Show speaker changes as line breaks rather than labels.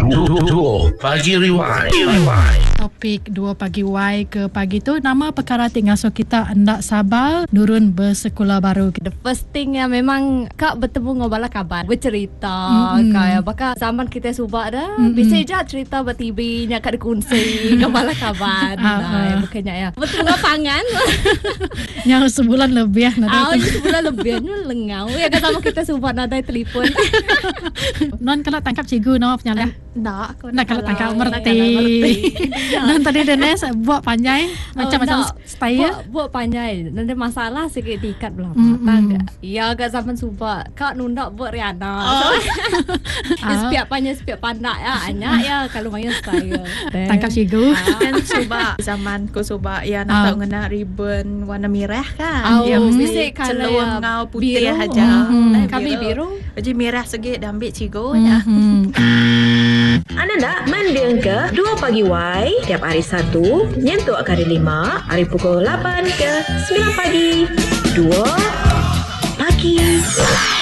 Duo Pagi Rewind.
Topik Dua Pagi Y ke pagi tu, nama perkara tinggal kita hendak sabar Nurun bersekolah baru.
The first thing yang memang Kak bertemu ngobala kabar bercerita Kak bakal zaman kita subak dah bisa je cerita bertibi nya Kak dikunci ngobala kabar bukannya ya betul lapangan
Yang sebulan lebih
sebulan lebih ni lengau ya kan sama kita subak nadai telefon.
Non kalau tangkap cikgu no penyala.
Nak
Kalau tangkap merti. Non tadi Denes buat panjang macam-macam style.
Buat panjang. Nanti masalah sikit diikat belah mata. Ya agak zaman subak. Kak nundak buat Riana. Sepiak panjang sepiak pandak ya. Anyak ya kalau main style.
Tangkap cikgu.
Kan subak zaman ku subak ya nak tahu ngena ribbon warna merah kan.
Ya
mesti celur ngau putih aja.
Kami biru.
Jadi merah sikit dah ambil cikgu.
Anda nak mendeng ke Dua Pagi Y tiap hari Sabtu nyentuh kali 5 hari pukul 8 ke 9 pagi. Dua Pagi